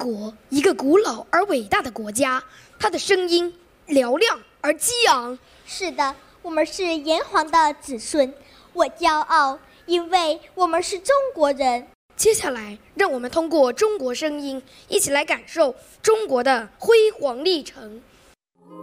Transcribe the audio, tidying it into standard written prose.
国，一个古老而伟大的国家，它的声音嘹亮而激昂。 是的，我们是炎黄的子孙，我骄傲，因为我们是中国人。 接下来，让我们通过中国声音，一起来感受中国的辉煌历程。